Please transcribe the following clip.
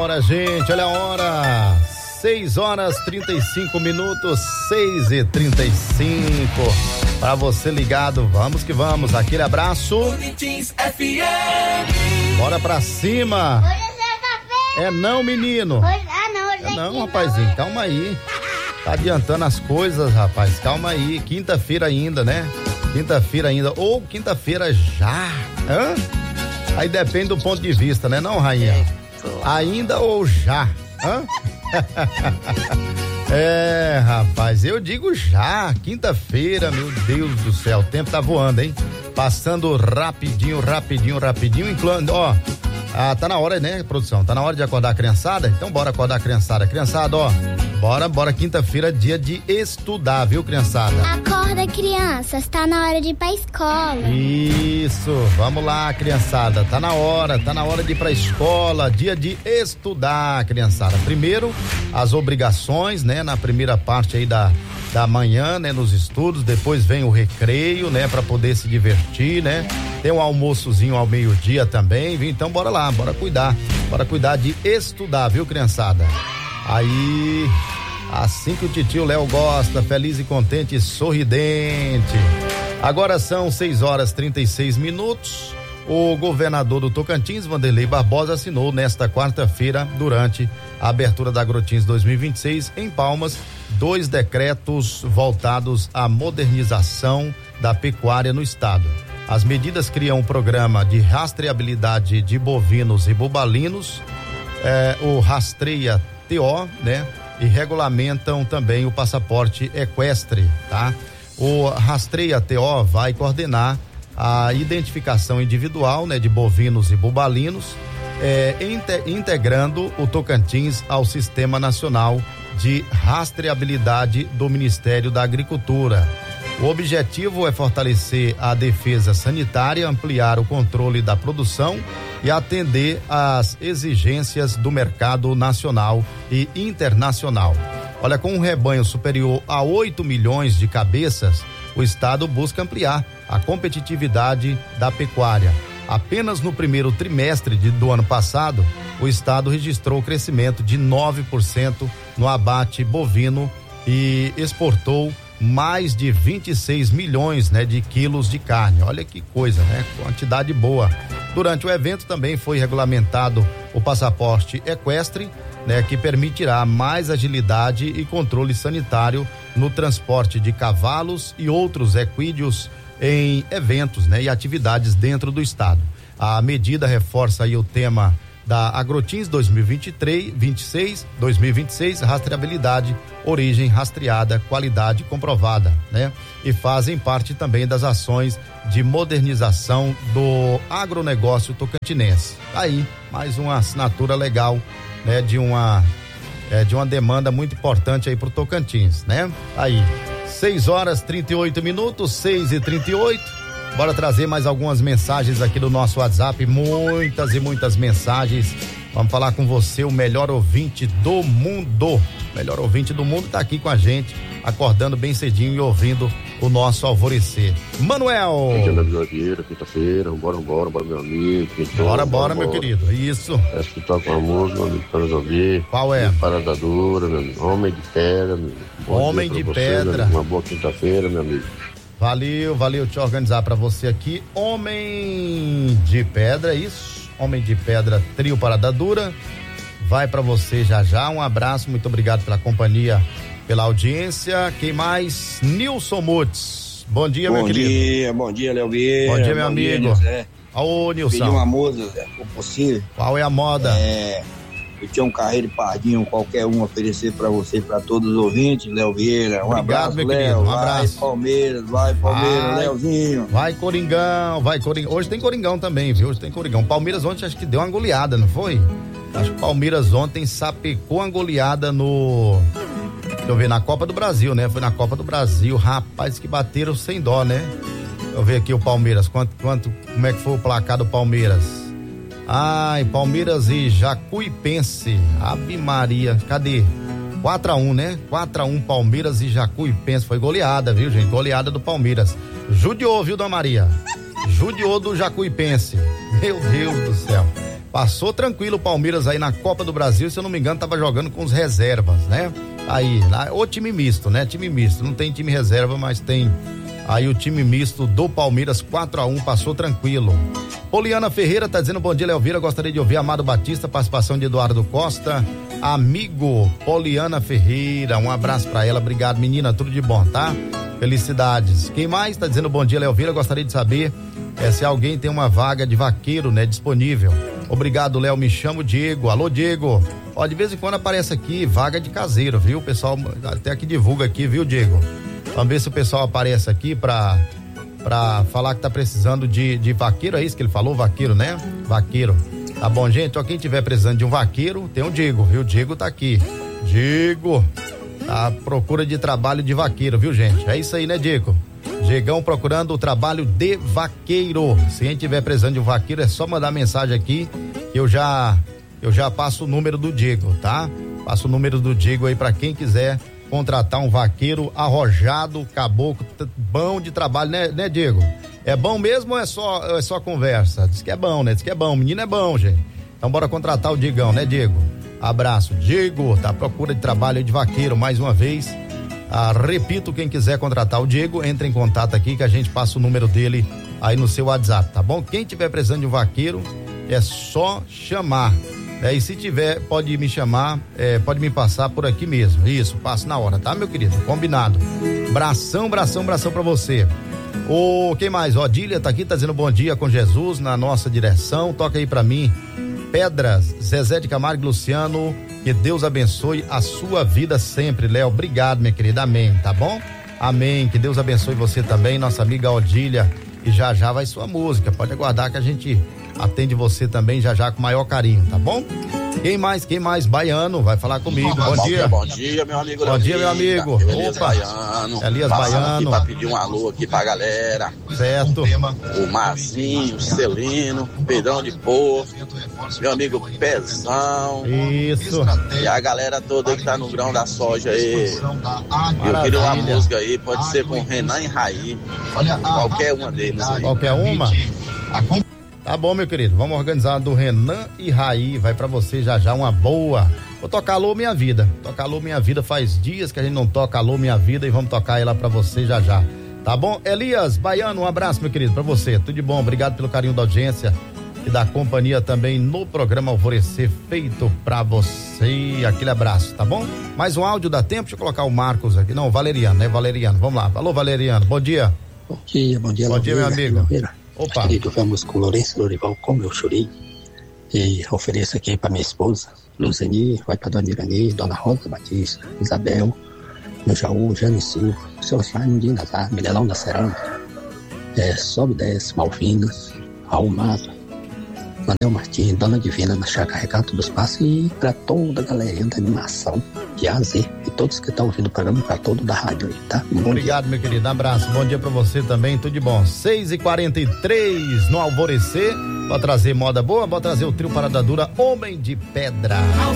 hora, gente, olha a hora. 6h35, 6h35. Pra você ligado, vamos que vamos. Aquele abraço. Bora pra cima. Hoje é sexta-feira. É não, menino. Hoje é Não, rapazinho, calma aí. Tá adiantando as coisas, rapaz. Calma aí. Quinta-feira ainda, né? Quinta-feira ainda. Ou quinta-feira já. Hã? Aí depende do ponto de vista, né, não, rainha? Ainda ou já? Hã? É, rapaz, eu digo já. Quinta-feira, meu Deus do céu. O tempo tá voando, hein? Passando rapidinho. Ó. Tá na hora, né, produção? Tá na hora de acordar a criançada? Então bora acordar a criançada. Criançada, ó, bora, quinta-feira, dia de estudar, viu, criançada? Acorda, crianças, tá na hora de ir pra escola. Isso, vamos lá, criançada, tá na hora de ir pra escola, dia de estudar, criançada. Primeiro, as obrigações, né, na primeira parte aí da manhã, né, nos estudos, depois vem o recreio, né, pra poder se divertir, né? Tem um almoçozinho ao meio-dia também, viu? Então bora lá, bora cuidar de estudar, viu, criançada? Aí, assim que o titio Léo gosta, feliz e contente e sorridente. Agora são 6h36. O governador do Tocantins, Vanderlei Barbosa, assinou nesta quarta-feira, durante a abertura da Agrotins 2026, em Palmas, 2 decretos voltados à modernização da pecuária no estado. As medidas criam um programa de rastreabilidade de bovinos e bubalinos, o Rastreia TO, né? E regulamentam também o passaporte equestre, tá? O Rastreia TO vai coordenar a identificação individual, né, de bovinos e bubalinos, integrando o Tocantins ao Sistema Nacional de Rastreabilidade do Ministério da Agricultura. O objetivo é fortalecer a defesa sanitária, ampliar o controle da produção e atender às exigências do mercado nacional e internacional. Olha, com um rebanho superior a 8 milhões de cabeças, o estado busca ampliar a competitividade da pecuária. Apenas no primeiro trimestre do ano passado, o estado registrou crescimento de 9% no abate bovino e exportou mais de 26 milhões, né, de quilos de carne. Olha que coisa, né? Quantidade boa. Durante o evento também foi regulamentado o passaporte equestre, né, que permitirá mais agilidade e controle sanitário no transporte de cavalos e outros equídeos em eventos, né, e atividades dentro do estado. A medida reforça aí o tema da Agrotins 2026, rastreabilidade, origem rastreada, qualidade comprovada, né? E fazem parte também das ações de modernização do agronegócio tocantinense. Aí, mais uma assinatura legal, né? De uma demanda muito importante aí pro Tocantins, né? Aí, 6h38, 6h38. Bora trazer mais algumas mensagens aqui do nosso WhatsApp, muitas e muitas mensagens. Vamos falar com você, o melhor ouvinte do mundo. O melhor ouvinte do mundo tá aqui com a gente, acordando bem cedinho e ouvindo o nosso alvorecer. Manuel! Quinta-feira, bora, meu amigo. Bora, meu querido, isso. Acho que toca uma música, meu amigo, para nos ouvir. Qual é? Parada dura, meu amigo. Homem de pedra, meu amigo. Homem de pedra. Uma boa quinta-feira, meu amigo. Valeu te organizar pra você aqui. Homem de pedra, isso. Homem de pedra, trio Parada Dura. Vai pra você já. Um abraço, muito obrigado pela companhia, pela audiência. Quem mais? Nilson Mutz. Bom dia, meu querido. Bom dia, Léo Vieira. Bom dia, meu amigo. Ô, Nilson. Pedi uma música, Zé, se possível. Qual é a moda? Eu tinha um carreiro pardinho, qualquer um, oferecer pra você e pra todos os ouvintes, Léo Vieira. Um Obrigado, abraço, meu Léo. querido. Um abraço. Vai Palmeiras, Léozinho. Vai Coringão. Hoje tem Coringão também, viu? Hoje tem Coringão. Palmeiras ontem acho que deu uma goleada, não foi? Acho que o Palmeiras ontem sapecou uma goleada deixa eu ver, na Copa do Brasil, né? Foi na Copa do Brasil. Rapaz, que bateram sem dó, né? Deixa eu ver aqui o Palmeiras. Como é que foi o placar do Palmeiras? Palmeiras e Jacuipense. Ave Maria, cadê? 4-1, né? 4-1 Palmeiras e Jacuipense. Foi goleada, viu, gente? Goleada do Palmeiras. Judiou, viu, Dona Maria? Judiou do Jacuipense. Meu Deus do céu. Passou tranquilo o Palmeiras aí na Copa do Brasil, se eu não me engano, tava jogando com os reservas, né? Aí, o time misto, né? Time misto, não tem time reserva, mas tem aí o time misto do Palmeiras, 4-1, passou tranquilo. Poliana Ferreira tá dizendo: bom dia, Léo Vieira, gostaria de ouvir Amado Batista, participação de Eduardo Costa. Amigo Poliana Ferreira, um abraço pra ela, obrigado, menina, tudo de bom, tá? Felicidades. Quem mais tá dizendo bom dia, Léo Vieira, gostaria de saber se alguém tem uma vaga de vaqueiro, né, disponível. Obrigado, Léo, me chamo Diego. Alô, Diego. Ó, de vez em quando aparece aqui vaga de caseiro, viu? O pessoal até que divulga aqui, viu, Diego? Vamos ver se o pessoal aparece aqui pra falar que tá precisando de vaqueiro, é isso que ele falou? Vaqueiro, né? Vaqueiro. Tá bom, gente? Ó, quem tiver precisando de um vaqueiro, tem o Diego, viu? O Diego tá aqui. Diego, tá à procura de trabalho de vaqueiro, viu, gente? É isso aí, né, Diego? Diegão procurando o trabalho de vaqueiro. Se quem tiver precisando de um vaqueiro, é só mandar mensagem aqui que eu já passo o número do Diego, tá? Passo o número do Diego aí pra quem quiser contratar um vaqueiro arrojado, caboclo, bom de trabalho, né, Diego? É bom mesmo ou é só conversa? Diz que é bom, né? Diz que é bom, o menino é bom, gente. Então bora contratar o Diegão, né, Diego? Abraço. Diego, tá à procura de trabalho de vaqueiro mais uma vez. Repito, quem quiser contratar o Diego, entre em contato aqui que a gente passa o número dele aí no seu WhatsApp, tá bom? Quem tiver precisando de um vaqueiro, é só chamar. E se tiver, pode me chamar, pode me passar por aqui mesmo. Isso, passo na hora, tá, meu querido? Combinado. Bração pra você. Quem mais? Dília tá aqui, tá dizendo bom dia com Jesus na nossa direção. Toca aí pra mim. Pedras, Zezé de Camargo e Luciano, que Deus abençoe a sua vida sempre, Léo. Obrigado, minha querida, amém, tá bom? Amém, que Deus abençoe você também, nossa amiga Odília, e já vai sua música, pode aguardar que a gente atende você também já com maior carinho, tá bom? Quem mais? Baiano, vai falar comigo. Bom dia. Bom dia, meu amigo. Bom dia, meu amigo. Elias Baiano. Elias Baiano. Pra pedir um alô aqui pra galera. Certo. O Marcinho, o Celino, Pedrão de Porto, meu amigo Pezão. Isso. E a galera toda que tá no grão da soja aí. Eu queria uma música aí, pode ser com Renan e Raí. Qualquer uma deles aí. Qualquer uma? Tá bom, meu querido, vamos organizar do Renan e Raí, vai pra você já uma boa. Vou tocar Alô Minha Vida. Tocar Alô Minha Vida, faz dias que a gente não toca Alô Minha Vida e vamos tocar ela pra você já. Tá bom? Elias Baiano, um abraço, meu querido, pra você. Tudo de bom, obrigado pelo carinho da audiência e da companhia também no programa Alvorecer, feito pra você. Aquele abraço, tá bom? Mais um áudio, dá tempo? Deixa eu colocar o Marcos aqui. Não, Valeriano, né? Valeriano, vamos lá. Alô, Valeriano, bom dia. Bom dia, Bom dia, meu amigo. Opa. Querido, vamos com Lourenço Lorival, Como Eu Chorei, e ofereço aqui para minha esposa, Luzeni, vai para Dona Irani, Dona Rosa Batista, Isabel, meu Jaú, Jane Silva, seu Osvaldo de Nazar, Milelão da Cerâmica, Sobe 10, Malvinas, Raul Mato, Manuel Martins, Dona Divina, na Chácara Recato dos Passos, e para toda a galerinha da animação de A a Z, e todos que estão ouvindo o programa, para todo da rádio aí, tá? Obrigado, meu querido, abraço, bom dia pra você também, tudo de bom. 6h43 no Alvorecer, pra trazer moda boa, pra trazer o trio Parada Dura, Homem de Pedra.